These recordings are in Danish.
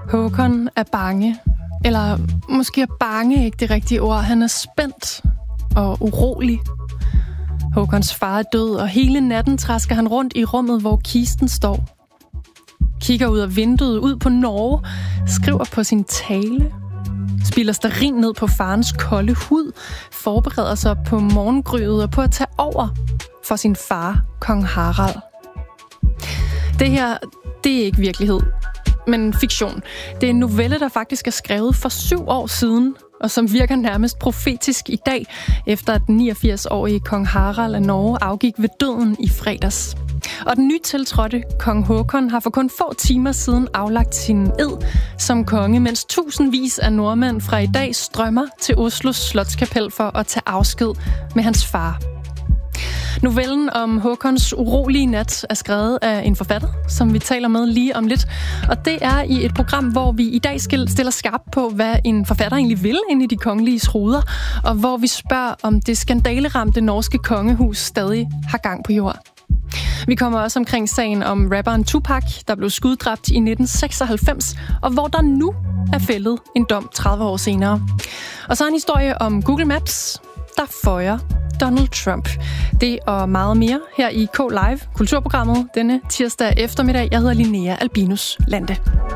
Håkon er bange. Eller måske er bange ikke det rigtige ord. Han er spændt og urolig. Håkons far er død, og hele natten trasker han rundt i rummet, hvor kisten står. Kigger ud af vinduet, ud på Norge, skriver på sin tale, spilder stearin ned på farens kolde hud, forbereder sig på morgengryet og på at tage over for sin far, kong Harald. Det her, det er ikke virkelighed, men fiktion. Det er en novelle, der faktisk er skrevet for 7 år siden, og som virker nærmest profetisk i dag, efter at den 89-årige kong Harald af Norge afgik ved døden i fredags. Og den nytiltrådte kong Håkon har for kun få timer siden aflagt sin ed som konge, mens tusindvis af nordmænd fra i dag strømmer til Oslos Slotskapel for at tage afsked med hans far. Novellen om Håkons urolige nat er skrevet af en forfatter, som vi taler med lige om lidt. Og det er i et program, hvor vi i dag stiller skarp på, hvad en forfatter egentlig vil inde i de kongeliges hoveder, og hvor vi spørger, om det skandaleramte norske kongehus stadig har gang på jord. Vi kommer også omkring sagen om rapperen Tupac, der blev skuddræbt i 1996, og hvor der nu er fældet en dom 30 år senere. Og så en historie om Google Maps, der føjer Donald Trump. Det og meget mere her i K-Live, kulturprogrammet, denne tirsdag eftermiddag. Jeg hedder Linnea Albinus Lande.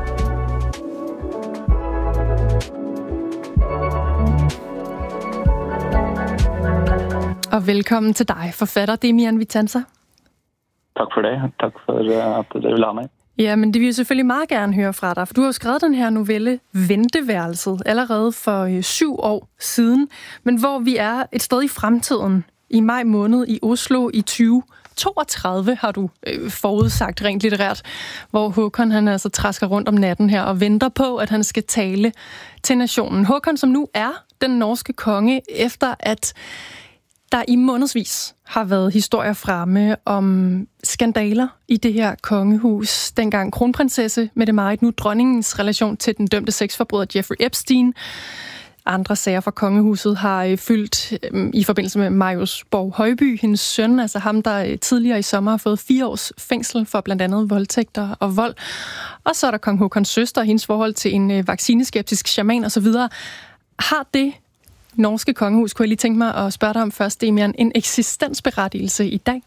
Og velkommen til dig, forfatter Demian Vitanza. Tak for det. Tak for, at du vil have mig. Ja, men det vil jeg selvfølgelig meget gerne høre fra dig, for du har jo skrevet den her novelle Venteværelset allerede for 7 år siden, men hvor vi er et sted i fremtiden, i maj måned i Oslo i 2032, har du forudsagt rent litterært, hvor Håkon han altså trasker rundt om natten her og venter på, at han skal tale til nationen. Håkon, som nu er den norske konge, efter at der i månedsvis har været historier fremme om skandaler i det her kongehus. Dengang kronprinsesse Mette-Marit, nu dronningens relation til den dømte sexforbryder Jeffrey Epstein. Andre sager fra kongehuset har fyldt i forbindelse med Marius Borg Højby, hendes søn, altså ham, der tidligere i sommer har fået 4 års fængsel for blandt andet voldtægter og vold. Og så er der kong Håkons søster, hendes forhold til en vaccineskeptisk shaman osv. Har det norske kongehus, kunne jeg lige tænke mig at spørge dig om først, Demian, en eksistensberettigelse i dag?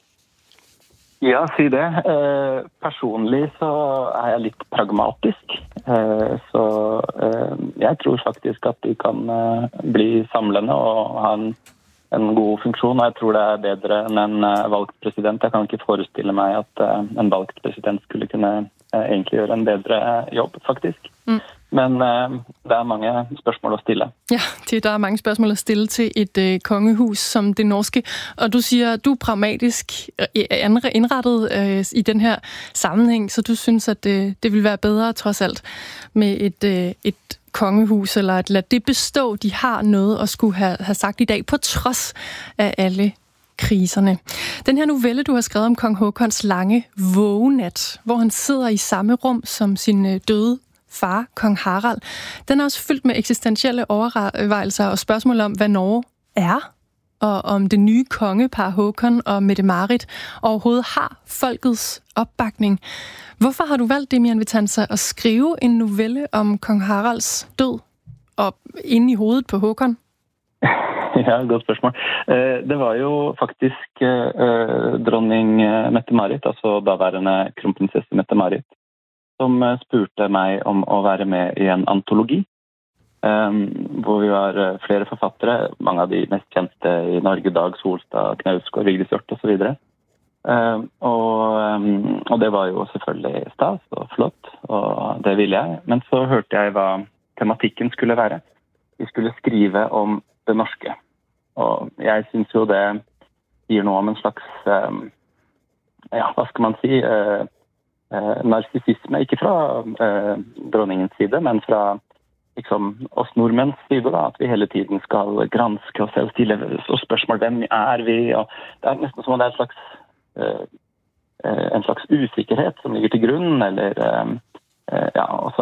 Ja, sig det. Personligt så er jeg lidt pragmatisk. Så jeg tror faktisk, at de kan blive samlende og have en god funktion. Jeg tror, det er bedre end en valgt præsident. Jeg kan ikke forestille mig, at en valgt præsident skulle kunne egentlig gøre en bedre jobb, faktisk. Men der er mange spørgsmål at stille. Ja, der er mange spørgsmål at stille til et kongehus som det norske. Og du siger, at du er pragmatisk indrettet i den her sammenhæng, så du synes, at det vil være bedre trods alt med et kongehus, eller at lade det bestå. De har noget at skulle have sagt i dag, på trods af alle kriserne. Den her novelle, du har skrevet om kong Håkons lange vågenat, hvor han sidder i samme rum som sin døde far, kong Harald, den er også fyldt med eksistentielle overvejelser og spørgsmål om, hvad Norge er, og om det nye kongepar Håkon og Mette-Marit overhovedet har folkets opbakning. Hvorfor har du valgt, Demian Vitanza, at skrive en novelle om kong Haralds død og inde i hovedet på Håkon? Ja, godt spørgsmål. Det var jo faktisk dronning Mette-Marit, altså daværende kronprinsesse Mette-Marit, som spurgte mig om at være med i en antologi, hvor vi var flere forfattere, mange af de mest kendte i Norge, Dag Solstad, Knausgård, Vigdis Hjorth og så videre. Og det var jo selvfølgelig stas og flott, og det ville jeg. Men så hørte jeg, hvad tematikken skulle være. Vi skulle skrive om det norske. Og jeg synes jo det giver noget om en slags, ja, hvad skal man sige, narsissisme, ikke fra dronningens side, men fra liksom, oss nordmenns side, da, at vi hele tiden skal granske oss selv, stille og spørsmål, hvem er vi? Og det er nesten som om det er en slags usikkerhet som ligger til grunn, eller ja, og så